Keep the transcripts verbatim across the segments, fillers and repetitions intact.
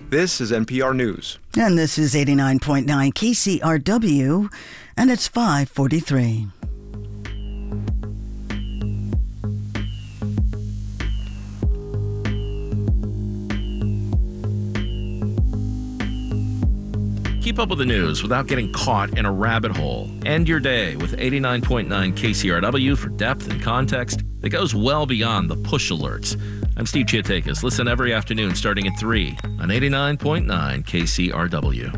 This is N P R News. And this is eighty-nine point nine K C R W, and it's five forty-three. Keep up with the news without getting caught in a rabbit hole. End your day with eighty-nine point nine K C R W for depth and context that goes well beyond the push alerts. I'm Steve Chiatakis. Listen every afternoon starting at three on eighty-nine point nine K C R W.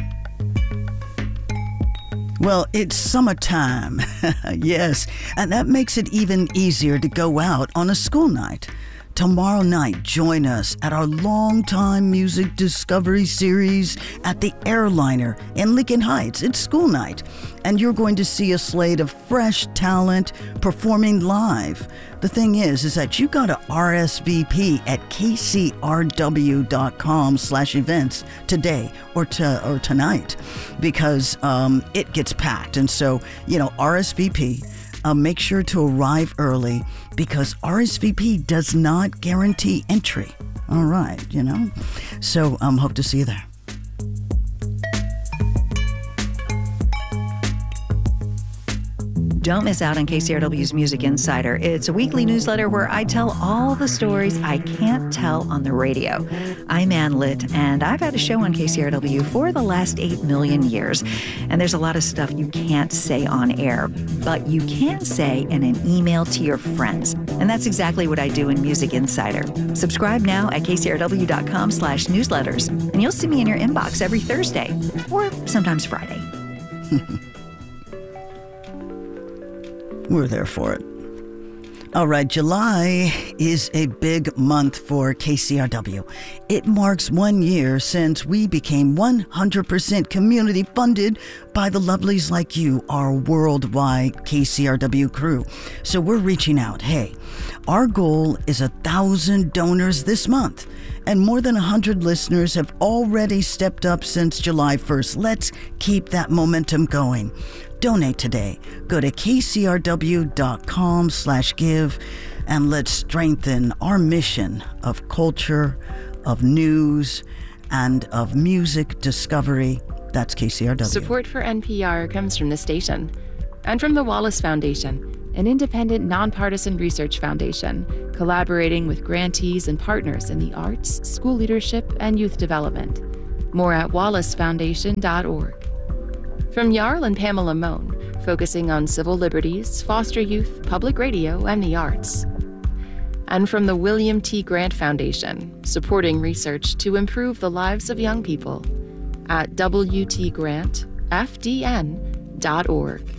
Well, it's summertime, yes, and that makes it even easier to go out on a school night. Tomorrow night, join us at our longtime music discovery series at the Airliner in Lincoln Heights. It's school night, and you're going to see a slate of fresh talent performing live. The thing is, is that you got to R S V P at kcrw.com slash events today or to or tonight, because um, it gets packed. And so, you know, R S V P. Uh, make sure to arrive early, because R S V P does not guarantee entry. All right, you know. So um, hope to see you there. Don't miss out on K C R W's Music Insider. It's a weekly newsletter where I tell all the stories I can't tell on the radio. I'm Ann Litt, and I've had a show on K C R W for the last eight million years. And there's a lot of stuff you can't say on air, but you can say in an email to your friends. And that's exactly what I do in Music Insider. Subscribe now at kcrw.com slash newsletters, and you'll see me in your inbox every Thursday, or sometimes Friday. We're there for it. All right, July is a big month for K C R W. It marks one year since we became one hundred percent community funded by the lovelies like you, our worldwide K C R W crew. So we're reaching out. Hey, our goal is a thousand donors this month, and more than one hundred listeners have already stepped up since July first. Let's keep that momentum going. Donate today. Go to kcrw.com slash give, and let's strengthen our mission of culture, of news, and of music discovery. That's K C R W. Support for N P R comes from the station and from the Wallace Foundation, an independent, nonpartisan research foundation collaborating with grantees and partners in the arts, school leadership, and youth development. More at wallace foundation dot org. From Jarl and Pamela Mohn, focusing on civil liberties, foster youth, public radio, and the arts. And from the William T. Grant Foundation, supporting research to improve the lives of young people at w t grant f d n dot org.